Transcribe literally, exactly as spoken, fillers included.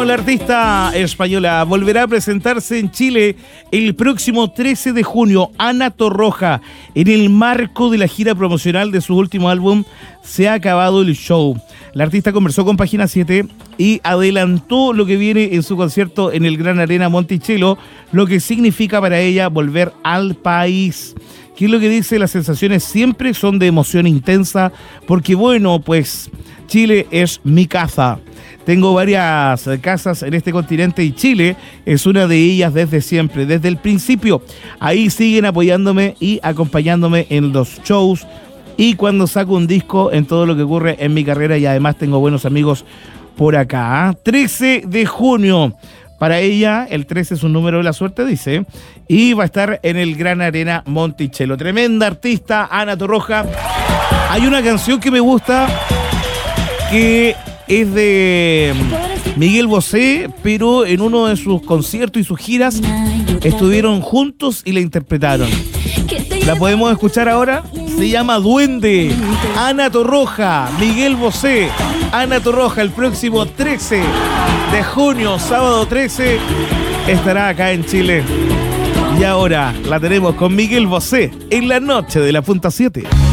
Bueno, la artista española volverá a presentarse en Chile el próximo trece de junio. Ana Torroja, en el marco de la gira promocional de su último álbum, Se ha acabado el show. La artista conversó con Página siete y adelantó lo que viene en su concierto en el Gran Arena Monticello, lo que significa para ella volver al país. ¿Qué es lo que dice? Las sensaciones siempre son de emoción intensa, porque bueno, pues Chile es mi casa. Tengo varias casas en este continente y Chile es una de ellas desde siempre, desde el principio. Ahí siguen apoyándome y acompañándome en los shows y cuando saco un disco, en todo lo que ocurre en mi carrera, y además tengo buenos amigos por acá. trece de junio. Para ella, el trece es un número de la suerte, dice, y va a estar en el Gran Arena Monticello. Tremenda artista, Ana Torroja. Hay una canción que me gusta, que es de Miguel Bosé, pero en uno de sus conciertos y sus giras estuvieron juntos y la interpretaron. ¿La podemos escuchar ahora? Se llama Duende. Ana Torroja, Miguel Bosé, Ana Torroja, el próximo trece de junio, sábado trece, estará acá en Chile. Y ahora la tenemos con Miguel Bosé en la noche de la Punta siete.